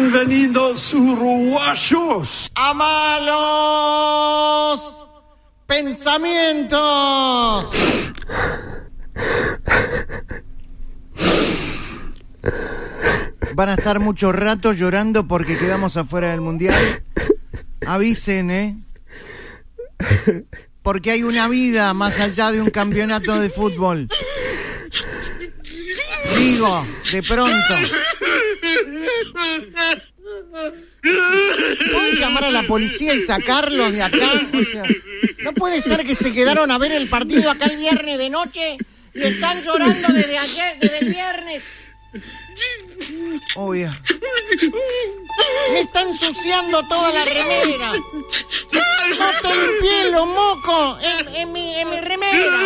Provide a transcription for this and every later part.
Bienvenidos uruguayos a malos pensamientos. Van a estar mucho rato llorando porque quedamos afuera del mundial. Avisen, porque hay una vida más allá de un campeonato de fútbol. Digo, de pronto. ¿Pueden llamar a la policía y sacarlos de acá? O sea, no puede ser que se quedaron a ver el partido acá el viernes de noche y están llorando desde ayer, desde el viernes. Obvio. Me está ensuciando toda la remera. No te limpié los mocos en mi remera.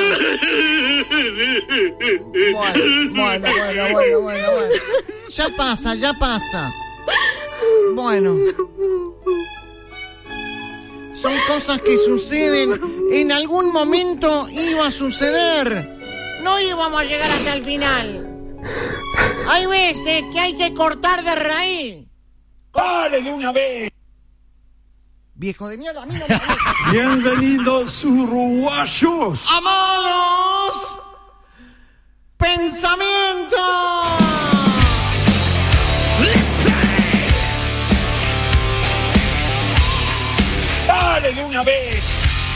Bueno. Ya pasa. Bueno. Son cosas que suceden. En algún momento iba a suceder. No íbamos a llegar hasta el final. Hay veces que hay que cortar de raíz. ¡Dale de una vez! Viejo de mierda, a mí no me gusta. Bienvenidos uruguayos ¡A malos pensamientos! ¡Dale de una vez!